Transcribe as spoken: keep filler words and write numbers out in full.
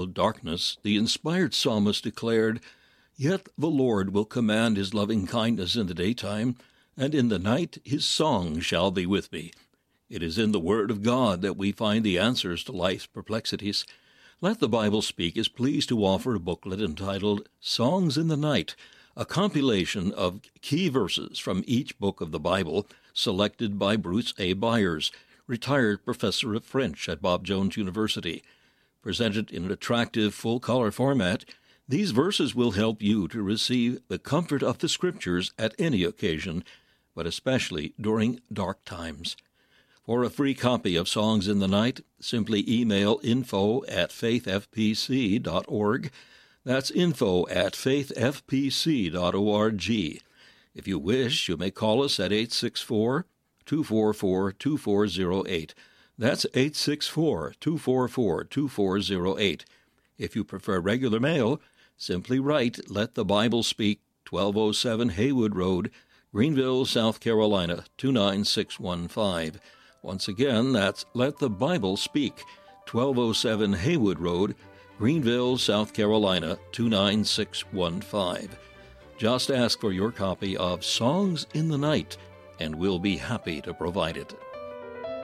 darkness, the inspired psalmist declared, "Yet the Lord will command his loving kindness in the daytime, and in the night his song shall be with me." It is in the Word of God that we find the answers to life's perplexities. Let the Bible Speak is pleased to offer a booklet entitled Songs in the Night, a compilation of key verses from each book of the Bible, selected by Bruce A. Byers, retired professor of French at Bob Jones University. Presented in an attractive full-color format, these verses will help you to receive the comfort of the Scriptures at any occasion, but especially during dark times. For a free copy of Songs in the Night, simply email info at faith f p c dot org. That's info at faith f p c dot org. If you wish, you may call us at eight six four, two four four, two four zero eight. That's eight six four, two four four, two four zero eight. If you prefer regular mail, simply write Let the Bible Speak, twelve oh seven Haywood Road, Greenville, South Carolina, two nine six one five. Once again, that's Let the Bible Speak, twelve oh seven Haywood Road, Greenville, South Carolina, two nine six one five. Just ask for your copy of Songs in the Night, and we'll be happy to provide it.